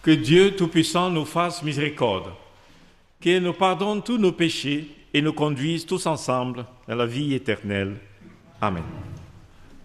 Que Dieu Tout-Puissant nous fasse miséricorde, qu'il nous pardonne tous nos péchés et nous conduise tous ensemble dans la vie éternelle. Amen.